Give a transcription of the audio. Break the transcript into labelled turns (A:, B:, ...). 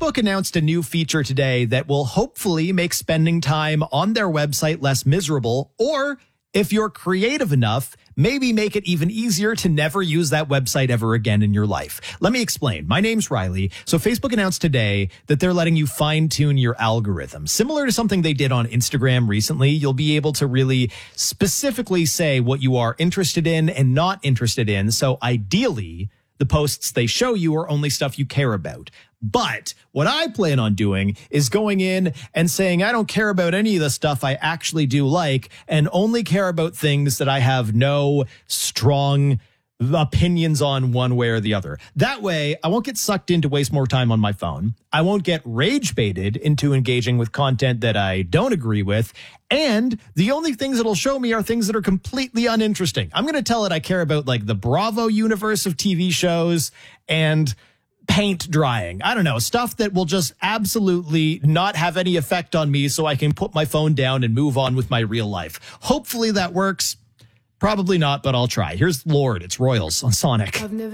A: Facebook announced a new feature today that will hopefully make spending time on their website less miserable, or if you're creative enough, maybe make it even easier to never use that website ever again in your life. Let me explain. My name's Riley. So Facebook announced today that they're letting you fine-tune your algorithm. Similar to something they did on Instagram recently, you'll be able to really specifically say what you are interested in and not interested in. So ideally, the posts they show you are only stuff you care about. But what I plan on doing is going in and saying, I don't care about any of the stuff I actually do like, and only care about things that I have no strong opinions on one way or the other. That way, I won't get sucked in to waste more time on my phone. I won't get rage baited into engaging with content that I don't agree with. And the only things it'll show me are things that are completely uninteresting. I'm going to tell it I care about like the Bravo universe of TV shows and paint drying. I don't know, stuff that will just absolutely not have any effect on me so I can put my phone down and move on with my real life. Hopefully that works. Probably not, but I'll try. Here's Lorde. It's Royals on Sonic.